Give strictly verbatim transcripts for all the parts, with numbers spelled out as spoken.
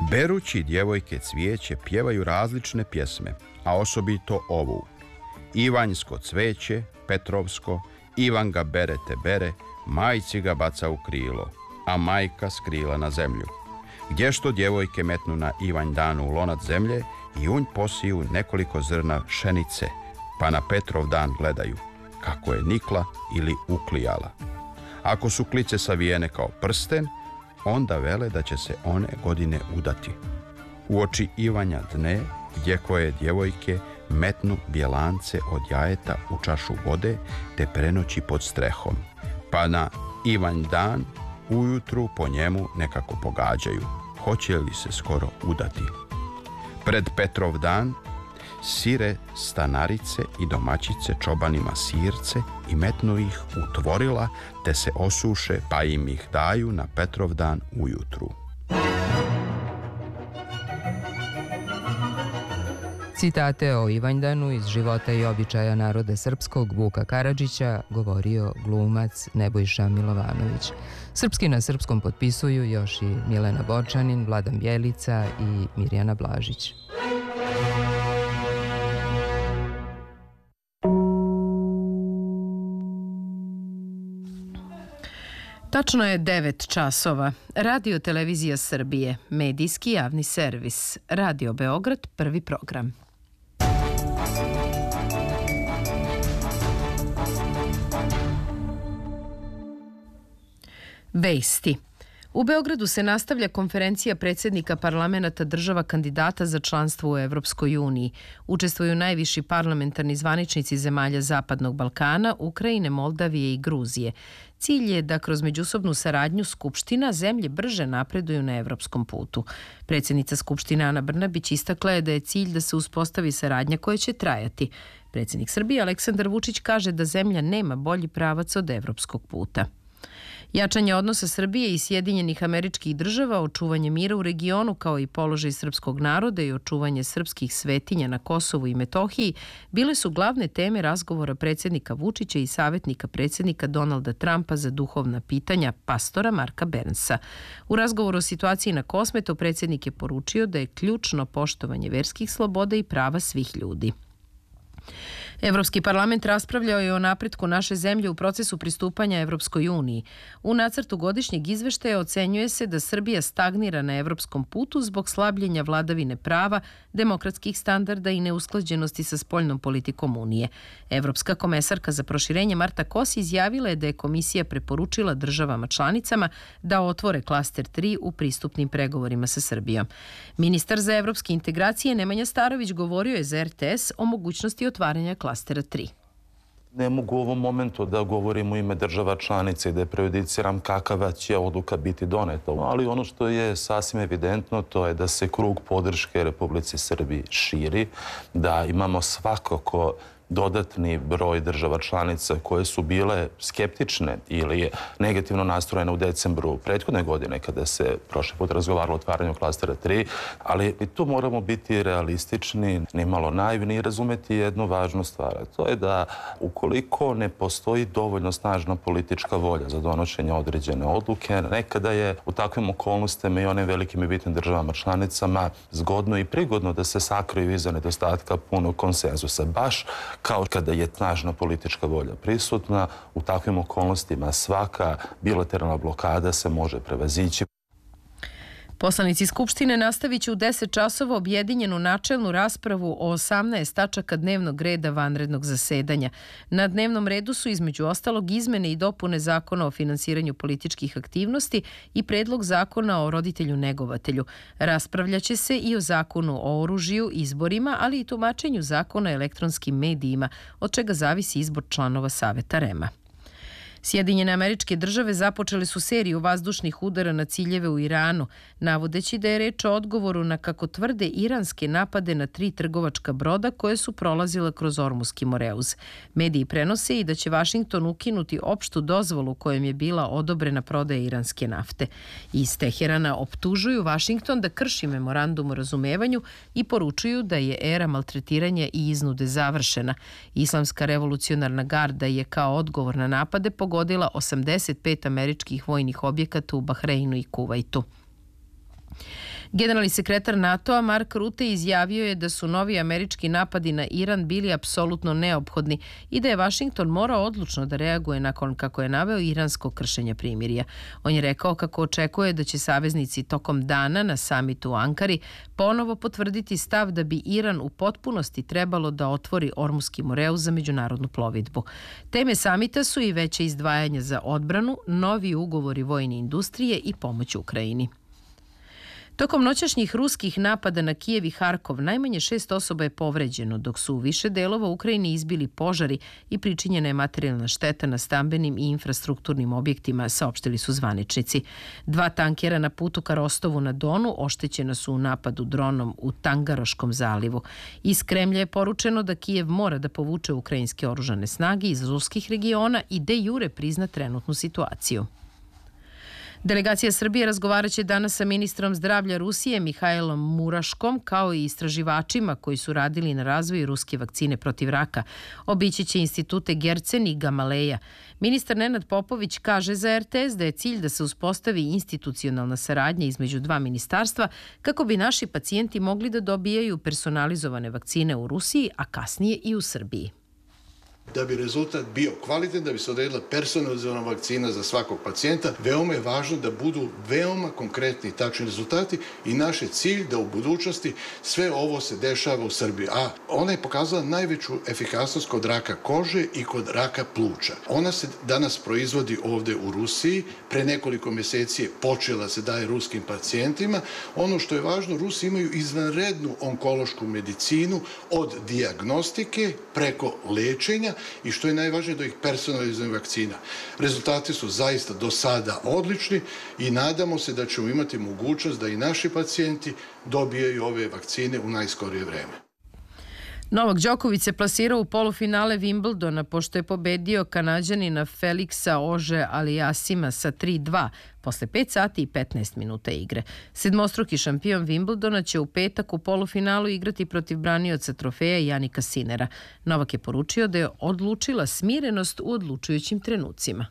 Berući djevojke cvijeće pjevaju različne pjesme, a osobito ovu. Ivanjsko cveće, Petrovsko, Ivan ga bere te bere, majci ga baca u krilo, a majka skrila na zemlju. Gdje što djevojke metnu na Ivanj dan u lonac zemlje i unj posiju nekoliko zrna pšenice, pa na Petrov dan gledaju kako je nikla ili uklijala. Ako su klice savijene kao prsten, onda vele da će se one godine udati. Uoči Ivanja dne, gdje koje djevojke metnu bjelance od jajeta u čašu vode te prenoći pod strehom, pa na Ivanj dan ujutru po njemu nekako pogađaju, hoće li se skoro udati. Pred Petrov dan sire stanarice i domaćice čobanima sirce i metnu ih u tvorila te se osuše pa im ih daju na Petrov dan ujutru. Citate o Ivanjdanu iz života i običaja naroda srpskog Vuka Karadžića govorio glumac Nebojša Milovanović. Srpski na srpskom potpisuju još i Milena Borčanin, Vladan Bjelica i Mirjana Blažić. Tačno je devet časova. Radio Televizija Srbije, medijski javni servis. Radio Beograd, prvi program. Vesti. U Beogradu se nastavlja konferencija predsjednika parlamenata država kandidata za članstvo u Evropskoj uniji. Učestvuju najviši parlamentarni zvaničnici zemalja Zapadnog Balkana, Ukrajine, Moldavije i Gruzije. Cilj je da kroz međusobnu saradnju Skupština zemlje brže napreduju na evropskom putu. Predsjednica Skupštine Ana Brnabić istakla je da je cilj da se uspostavi saradnja koja će trajati. Predsjednik Srbije Aleksandar Vučić kaže da zemlja nema bolji pravac od evropskog puta. Jačanje odnosa Srbije i Sjedinjenih Američkih Država, očuvanje mira u regionu kao i položaj srpskog naroda i očuvanje srpskih svetinja na Kosovu i Metohiji bile su glavne teme razgovora predsjednika Vučića i savjetnika predsjednika Donalda Trumpa za duhovna pitanja, pastora Marka Bernsa. U razgovoru o situaciji na Kosmetu predsjednik je poručio da je ključno poštovanje verskih sloboda i prava svih ljudi. Evropski parlament raspravljao je o napretku naše zemlje u procesu pristupanja Evropskoj uniji. U nacrtu godišnjeg izveštaja ocenjuje se da Srbija stagnira na evropskom putu zbog slabljenja vladavine prava, demokratskih standarda i neusklađenosti sa spoljnom politikom Unije. Evropska komesarka za proširenje Marta Kos izjavila je da je komisija preporučila državama članicama da otvore klaster tri u pristupnim pregovorima sa Srbijom. Ministar za evropske integracije Nemanja Starović govorio je za er te es o mogućnosti otvaranja klastera tri. Ne mogu u ovom momentu da govorim u ime država članica i da prejudiciram kakava će odluka biti doneta. Ali ono što je sasvim evidentno to je da se krug podrške Republici Srbiji širi, da imamo svakako dodatni broj država članica koje su bile skeptične ili negativno nastrojene u decembru prethodne godine kada se prošli put razgovaralo o otvaranju klastera tri, ali i tu moramo biti realistični, nimalo naivni i razumeti jednu važnu stvar. To je da ukoliko ne postoji dovoljno snažna politička volja za donošenje određene odluke, nekada je u takvim okolnostima i onim velikim i bitnim državama članicama zgodno i prigodno da se sakriju iza nedostatka punog konsenzusa. Baš kao kada je snažna politička volja prisutna, u takvim okolnostima svaka bilateralna blokada se može prevazići. Poslanici Skupštine nastavit će u deset časova objedinjenu načelnu raspravu o osamnaest tačaka dnevnog reda vanrednog zasedanja. Na dnevnom redu su između ostalog izmene i dopune Zakona o finansiranju političkih aktivnosti i predlog Zakona o roditelju negovatelju. Raspravljaće se i o Zakonu o oružju, izborima, ali i tumačenju Zakona o elektronskim medijima, od čega zavisi izbor članova Saveta REM-a. Sjedinjene Američke Države započele su seriju vazdušnih udara na ciljeve u Iranu, navodeći da je reč o odgovoru na, kako tvrde, iranske napade na tri trgovačka broda koje su prolazila kroz Ormuski Moreuz. Mediji prenose i da će Vašington ukinuti opštu dozvolu kojom je bila odobrena prodaja iranske nafte. Iz Teherana optužuju Vašington da krši memorandum o razumevanju i poručuju da je era maltretiranja i iznude završena. Islamska revolucionarna garda je kao odgovor na napade pogodila osamdeset pet američkih vojnih objekata u Bahreinu i Kuvajtu. Generalni sekretar NATO-a Mark Rutte izjavio je da su novi američki napadi na Iran bili apsolutno neophodni i da je Vašington morao odlučno da reaguje nakon, kako je naveo, iransko kršenje primirja. On je rekao kako očekuje da će saveznici tokom dana na samitu u Ankari ponovo potvrditi stav da bi Iran u potpunosti trebalo da otvori Ormuski moreus za međunarodnu plovidbu. Teme samita su i veće izdvajanja za odbranu, novi ugovori vojne industrije i pomoć Ukrajini. Tokom noćašnjih ruskih napada na Kijev i Harkov najmanje šest osoba je povređeno, dok su u više delova Ukrajine izbili požari i pričinjena je materijalna šteta na stambenim i infrastrukturnim objektima, saopštili su zvaničnici. Dva tankera na putu ka Rostovu na Donu oštećena su u napadu dronom u Tangaroškom zalivu. Iz Kremlja je poručeno da Kijev mora da povuče ukrajinske oružane snage iz ruskih regiona i de jure prizna trenutnu situaciju. Delegacija Srbije razgovaraće danas sa ministrom zdravlja Rusije Mihajlom Muraškom, kao i istraživačima koji su radili na razvoju ruske vakcine protiv raka. Obići će institute Gercen i Gamaleja. Ministar Nenad Popović kaže za er te es da je cilj da se uspostavi institucionalna saradnja između dva ministarstva kako bi naši pacijenti mogli da dobijaju personalizovane vakcine u Rusiji, a kasnije i u Srbiji. Da bi rezultat bio kvalitetan, da bi se odredila personalizovana vakcina za svakog pacijenta, veoma je važno da budu veoma konkretni i tačni rezultati i naš je cilj da u budućnosti sve ovo se dešava u Srbiji. A ona je pokazala najveću efikasnost kod raka kože i kod raka pluća. Ona se danas proizvodi ovde u Rusiji, pre nekoliko meseci je počela se daje ruskim pacijentima. Ono što je važno, Rusi imaju izvanrednu onkološku medicinu od dijagnostike preko lečenja i što je najvažnije do ih personalizovanih vakcina. Rezultati su zaista do sada odlični i nadamo se da ćemo imati mogućnost da i naši pacijenti dobijaju ove vakcine u najskorije vreme. Novak Đoković se plasirao u polufinale Wimbledona pošto je pobedio Kanađanina Felixa Ože Aliasima sa tri dva posle pet sati i petnaest minuta igre. Sedmostruki šampion Wimbledona će u petak u polufinalu igrati protiv branioca trofeja Janika Sinera. Novak je poručio da je odlučila smirenost u odlučujućim trenucima.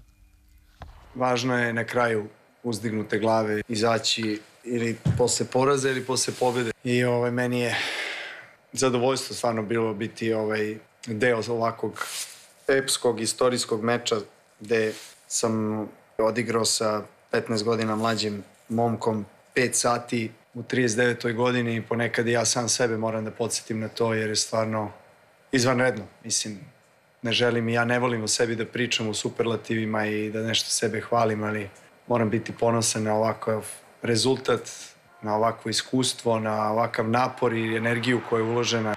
Važno je na kraju uzdignute glave izaći ili posle poraza ili posle pobjede. I ovaj, meni je zadovoljstvo stvarno bilo biti ovaj deo ovakvog epskog, istorijskog meča gde sam odigrao sa petnaest godina mlađim momkom pet sati u trideset devetoj godini i ponekad i ja sam sebe moram da podsjetim na to jer je stvarno izvanredno. Mislim, ne želim i ja ne volim o sebi da pričam u superlativima i da nešto sebe hvalim, ali moram biti ponosan na ovakav rezultat, na ovakvo iskustvo, na ovakav napor i energiju koja je uložena.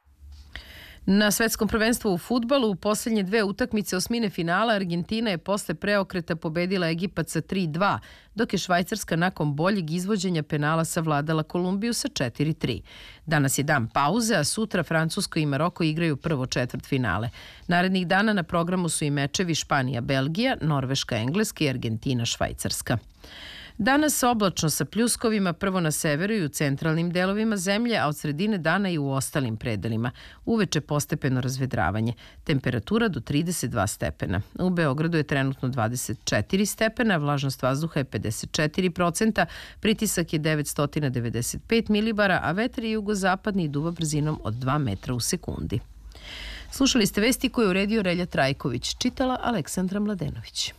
Na svetskom prvenstvu u fudbalu u posljednje dve utakmice osmine finala Argentina je posle preokreta pobedila Egipat sa tri dva, dok je Švajcarska nakon boljeg izvođenja penala savladala Kolumbiju sa četiri tri. Danas je dan pauze, a sutra Francusko i Maroko igraju prvo četvrtfinale. Narednih dana na programu su i mečevi Španija-Belgija, Norveška-Engleska i Argentina-Švajcarska. Danas oblačno sa pljuskovima prvo na severu i u centralnim delovima zemlje, a od sredine dana i u ostalim predelima. Uveče postepeno razvedravanje. Temperatura do trideset dva stepena. U Beogradu je trenutno dvadeset četiri stepena, vlažnost vazduha je pedeset četiri procenta, pritisak je devetsto devedeset pet milibara, a vetar je jugozapadni i duva brzinom od dva metra u sekundi. Slušali ste vesti koje je uredio Relja Trajković, čitala Aleksandra Mladenović.